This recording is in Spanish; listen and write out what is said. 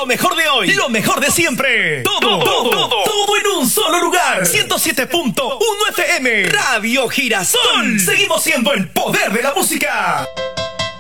Lo mejor de hoy, lo mejor de siempre. Todo en un solo lugar. 107.1 FM. Radio Girasol. Seguimos siendo el poder de la música.